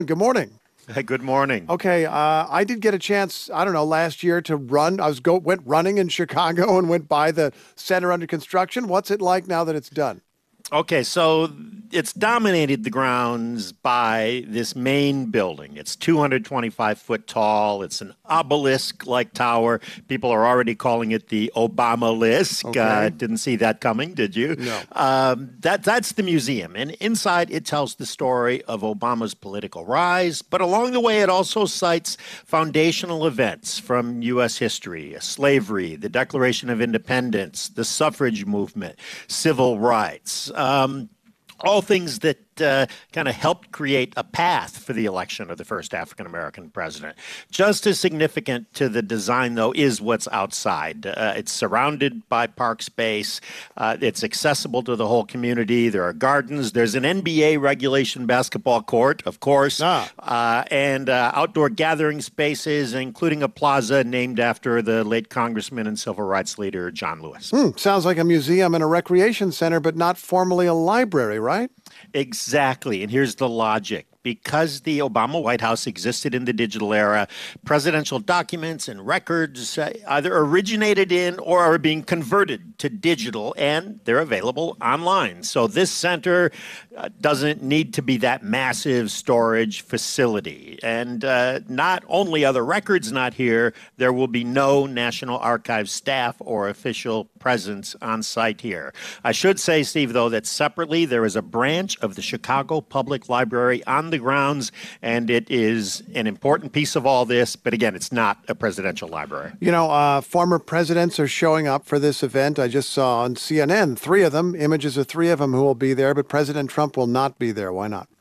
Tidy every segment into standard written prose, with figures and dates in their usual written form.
Good morning. Hey, good morning. Okay, I did get a chance, I don't know, last year to run. Went running in Chicago and went by the center under construction. What's it like now that it's done? Okay, so it's dominated the grounds by this main building. It's 225 foot tall. It's an obelisk-like tower. People are already calling it the Obama-lisk. Okay. Didn't see that coming, did you? No. That's the museum. And inside, it tells the story of Obama's political rise. But along the way, it also cites foundational events from U.S. history, slavery, the Declaration of Independence, the suffrage movement, civil rights. All things that kind of helped create a path for the election of the first African-American president. Just as significant to the design, though, is what's outside. It's surrounded by park space. It's accessible to the whole community. There are gardens. There's an NBA regulation basketball court, of course, and outdoor gathering spaces, including a plaza named after the late Congressman and civil rights leader John Lewis. Sounds like a museum and a recreation center, but not formally a library, right? Exactly. And here's the logic. Because the Obama White House existed in the digital era, presidential documents and records either originated in or are being converted to digital, and they're available online. So this center doesn't need to be that massive storage facility. And not only are the records not here, there will be no National Archives staff or official presence on site here. I should say, Steve, though, that separately there is a branch of the Chicago Public Library on the grounds, and it is an important piece of all this. But again, it's not a presidential library. You know, former presidents are showing up for this event. I just saw on CNN, images of three of them who will be there, but President Trump will not be there. Why not?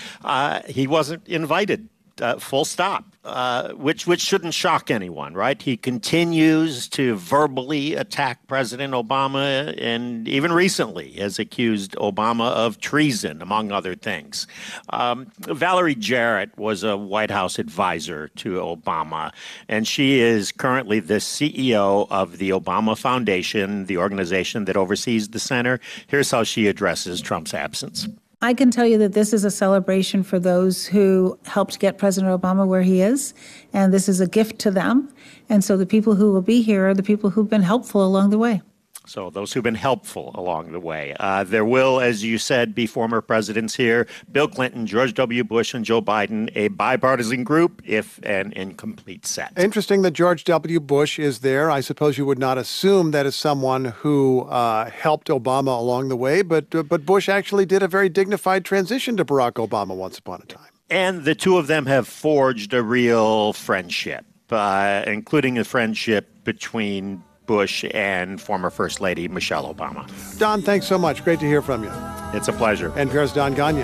He wasn't invited. Full stop, which shouldn't shock anyone, right? He continues to verbally attack President Obama, and even recently has accused Obama of treason, among other things. Valerie Jarrett was a White House advisor to Obama, and she is currently the CEO of the Obama Foundation, the organization that oversees the center. Here's how she addresses Trump's absence. I can tell you that this is a celebration for those who helped get President Obama where he is, and this is a gift to them. And so the people who will be here are the people who've been helpful along the way. So those who've been helpful along the way. There will, as you said, be former presidents here: Bill Clinton, George W. Bush, and Joe Biden, a bipartisan group, if an incomplete set. Interesting that George W. Bush is there. I suppose you would not assume that as someone who helped Obama along the way, but Bush actually did a very dignified transition to Barack Obama once upon a time. And the two of them have forged a real friendship, including a friendship between Bush and former First Lady Michelle Obama. Don, thanks so much. Great to hear from you. It's a pleasure. NPR's Don Ganye.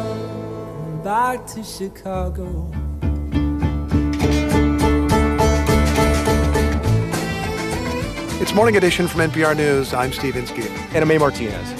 Back to Chicago. It's Morning Edition from NPR News. I'm Steve Inskeep. And I'm A. Martinez.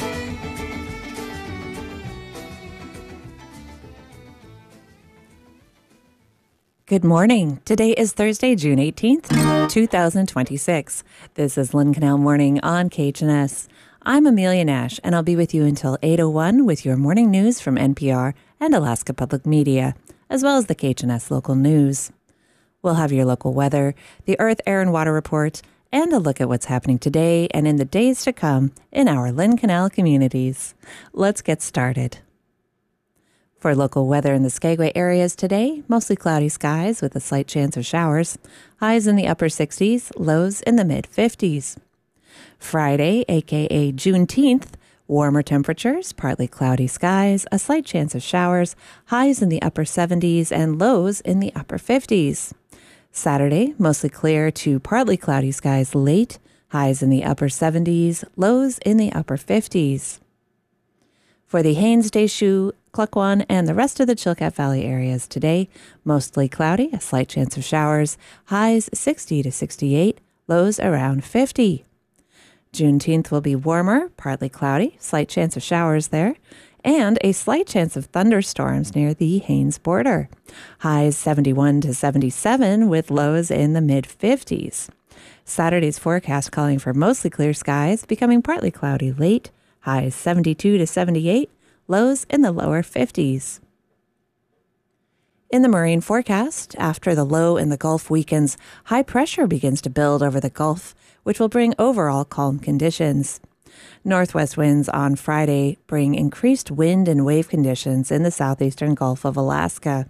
Good morning. Today is Thursday, June 18th, 2026. This is Lynn Canal Morning on KHNS. I'm Amelia Nash, and I'll be with you until 8:01 with your morning news from NPR and Alaska Public Media, as well as the KHNS local news. We'll have your local weather, the Earth, Air, and Water Report, and a look at what's happening today and in the days to come in our Lynn Canal communities. Let's get started. For local weather in the Skagway areas today, mostly cloudy skies with a slight chance of showers. Highs in the upper 60s, lows in the mid-50s. Friday, aka Juneteenth, warmer temperatures, partly cloudy skies, a slight chance of showers, highs in the upper 70s and lows in the upper 50s. Saturday, mostly clear to partly cloudy skies late, highs in the upper 70s, lows in the upper 50s. For the Haines, Deschutes, Klukwan, and the rest of the Chilkat Valley areas today, mostly cloudy, a slight chance of showers, highs 60 to 68, lows around 50. Juneteenth will be warmer, partly cloudy, slight chance of showers there, and a slight chance of thunderstorms near the Haines border. Highs 71 to 77 with lows in the mid-50s. Saturday's forecast calling for mostly clear skies, becoming partly cloudy late, highs 72 to 78, lows in the lower 50s. In the marine forecast, after the low in the Gulf weakens, high pressure begins to build over the Gulf, which will bring overall calm conditions. Northwest winds on Friday bring increased wind and wave conditions in the southeastern Gulf of Alaska.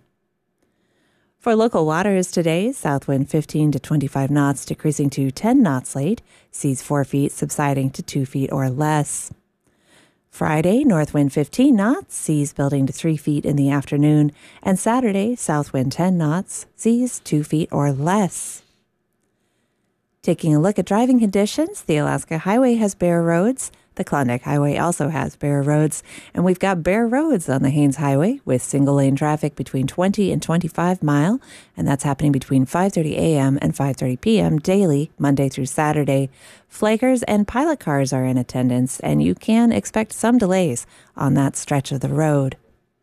For local waters today, south wind 15 to 25 knots, decreasing to 10 knots late, seas 4 feet, subsiding to 2 feet or less. Friday, north wind 15 knots, seas building to 3 feet in the afternoon, and Saturday, south wind 10 knots, seas 2 feet or less. Taking a look at driving conditions, the Alaska Highway has bare roads. The Klondike Highway also has bare roads, and we've got bare roads on the Haines Highway with single-lane traffic between 20 and 25 mile, and that's happening between 5:30 a.m. and 5:30 p.m. daily, Monday through Saturday. Flakers and pilot cars are in attendance, and you can expect some delays on that stretch of the road.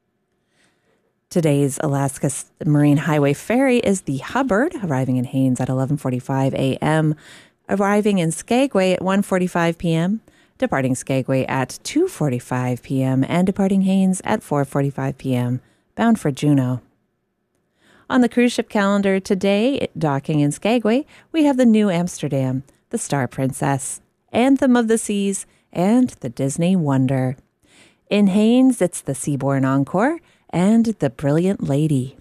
Today's Alaska Marine Highway ferry is the Hubbard, arriving in Haines at 11:45 a.m., arriving in Skagway at 1:45 p.m., departing Skagway at 2:45 p.m., and departing Haines at 4:45 p.m., bound for Juneau. On the cruise ship calendar today, docking in Skagway, we have the New Amsterdam, the Star Princess, Anthem of the Seas, and the Disney Wonder. In Haines, it's the Seabourn Encore and the Brilliant Lady.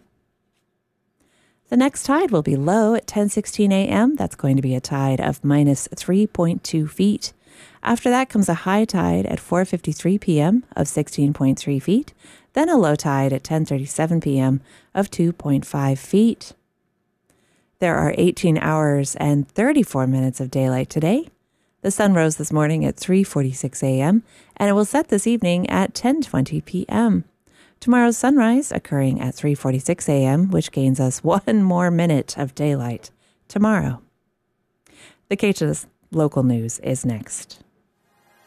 The next tide will be low at 10:16 a.m. That's going to be a tide of minus 3.2 feet. After that comes a high tide at 4:53 p.m. of 16.3 feet, then a low tide at 10:37 p.m. of 2.5 feet. There are 18 hours and 34 minutes of daylight today. The sun rose this morning at 3:46 a.m., and it will set this evening at 10:20 p.m. Tomorrow's sunrise occurring at 3:46 a.m., which gains us 1 more minute of daylight tomorrow. The KHNS local news is next.